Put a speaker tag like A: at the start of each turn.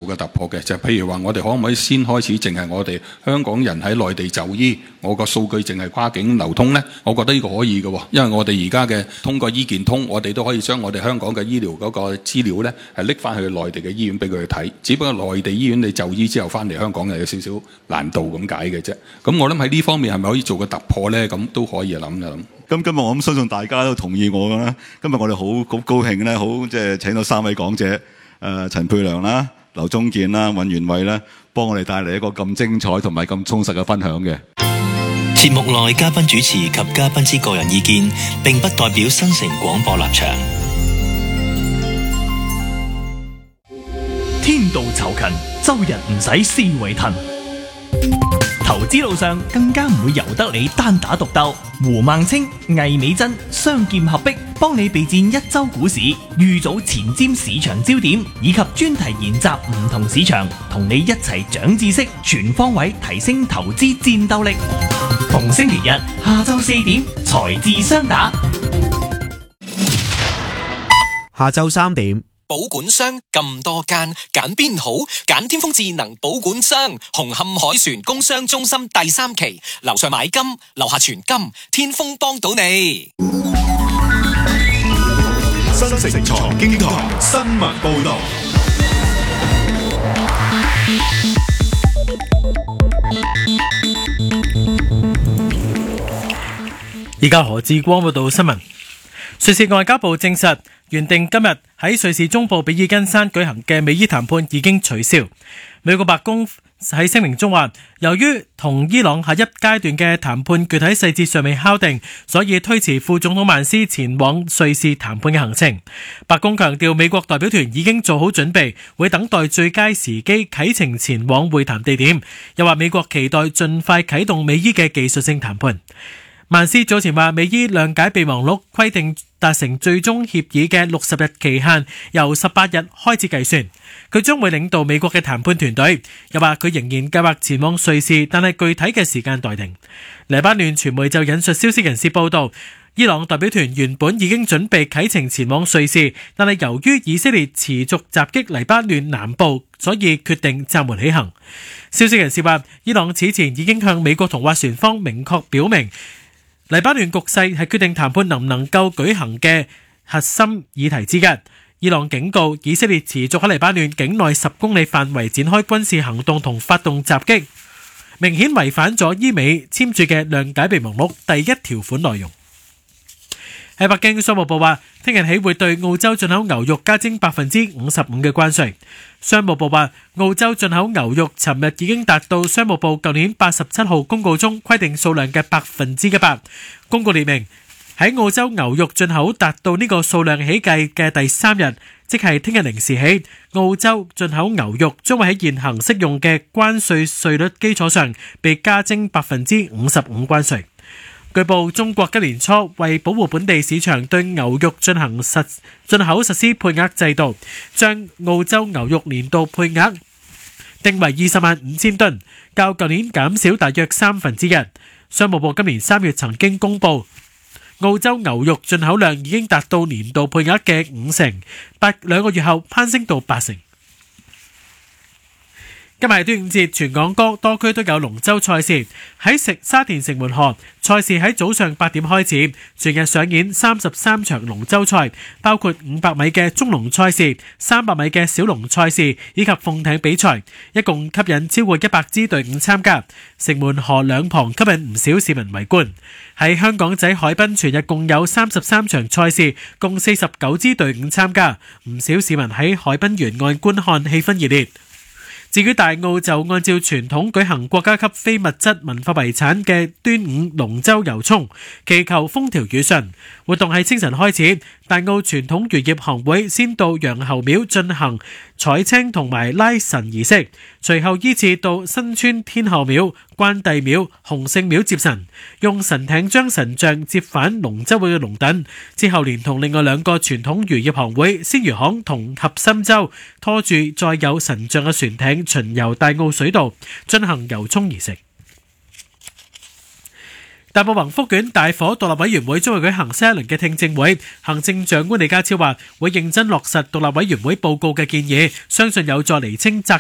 A: 個突破嘅，就譬如話我哋可唔可以先開始淨係我哋香港人喺內地就醫，我個數據淨係跨境流通呢？我覺得呢個可以嘅，因為我哋而家嘅通過醫健通，我哋都可以將我哋香港嘅醫療嗰個資料呢係拎翻去內地嘅醫院俾佢哋睇。只不過內地醫院你就醫之後翻嚟香港又有少少難度咁解嘅啫。咁我諗喺呢方面係咪可以做個突破呢？咁都可以諗一諗。
B: 咁今日我相信大家都同意我㗎啦。今日我哋好高興咧，好即係請到3位講者，陳沛良啦、劉宗健啦、尹元偉啦，幫我哋帶嚟一個咁精彩同埋咁充實嘅分享嘅。
C: 節目內嘉賓主持及嘉賓之個人意見，並不代表新城廣播立場。
D: 天道酬勤，周日唔使思維騰。投資路上更加唔會由得你單打獨鬥。胡孟青、魏美珍雙劍合璧，幫你備戰一周股市，預早前瞻市場焦點，以及專題研習唔同市場，同你一齊長知識，全方位提升投資戰鬥力。逢星期日下晝4點，財智雙打。
E: 下晝3點。
F: 保管商咁多間，揀邊好？揀天風智能保管商，紅磡海船工商中心第3期，樓上買金，樓下存金，天風幫到你。
G: 新城財經台新聞報道。
H: 而家何志光報道新聞。瑞士外交部證實，原定今日喺瑞士中部比爾根山舉行嘅美伊談判已經取消。美國白宮喺聲明中話，由於同伊朗下一階段嘅談判具體細節尚未敲定，所以推遲副總統曼斯前往瑞士談判嘅行程。白宮強調，美國代表團已經做好準備，會等待最佳時機啟程前往會談地點。又話美國期待盡快啟動美伊嘅技術性談判。曼斯早前話，美伊諒解備忘錄規定達成最終協議嘅60日期限由18日開始計算，佢將會領導美國嘅談判團隊。又話佢仍然計劃前往瑞士，但係具體嘅時間待定。黎巴嫩傳媒就引述消息人士報道，伊朗代表團原本已經準備啟程前往瑞士，但係由於以色列持續襲擊黎巴嫩南部，所以決定暫緩起行。消息人士話，伊朗此前已經向美國同斡旋方明確表明，黎巴嫩局勢係決定談判能唔能夠舉行嘅核心議題之一。伊朗警告以色列持續喺黎巴嫩境內10公里範圍展開軍事行動同發動襲擊，明顯違反咗伊美簽署嘅諒解備忘錄第1條款內容。喺北京，商務部話聽日起會對澳洲進口牛肉加徵55%嘅關稅。商務部話澳洲進口牛肉尋日已經達到商務部舊年87號公告中規定數量嘅100%。公告列明，喺澳洲牛肉進口達到呢個數量起計嘅第3日，即係聽日0時起，澳洲進口牛肉將會喺現行適用嘅關稅稅率基礎上被加徵55%關稅。據報，中國今年初為保護本地市場對牛肉進口實施配額制度，將澳洲牛肉年度配額定為205000噸，較舊年減少大約1/3。商務部今年3月曾經公布，澳洲牛肉進口量已經達到年度配額嘅50%，兩個月後攀升到80%。今日係端午節，全港多區都有龍舟賽事。喺沙田城門河，賽事喺早上8點開始，全日上演33場龍舟賽，包括500米嘅中龍賽事、300米嘅小龍賽事以及鳳艇比賽，一共吸引超過100支隊伍參加。城門河兩旁吸引唔少市民圍觀。喺香港仔海濱，全日共有33場賽事，共49支隊伍參加，唔少市民喺海濱沿岸觀看，氣氛熱烈。至於大澳就按照傳統舉行國家級非物質文化遺產嘅端午龍舟遊涌，祈求風調雨順。活動喺清晨開始，大澳傳統漁業行會先到楊侯廟進行採青同埋拉神儀式，隨後依次到新村天后廟、關帝廟、洪聖廟接神，用神艇將神像接返龍舟會嘅龍躉，之後連同另外2個傳統漁業行會鮮魚行同合心洲拖住載有神像嘅船艇巡遊大澳水道，進行遊涌儀式。大埔宏福苑大火獨立委員會將會舉行新一輪嘅聽證會，行政長官李家超話會認真落實獨立委員會報告嘅建議，相信有助釐清責